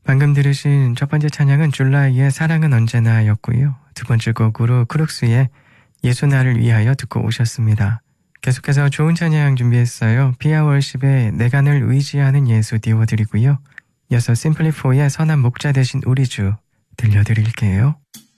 방금 들으신 첫 번째 찬양은 줄라이의 사랑은 언제나 였고요. 두 번째 곡으로 크룩스의 예수 나를 위하여 듣고 오셨습니다. 계속해서 좋은 찬양 준비했어요. 피아월십의 내가 늘 의지하는 예수 띄워드리고요. 이어서 심플리4의 선한 목자 되신 우리 주 들려드릴게요.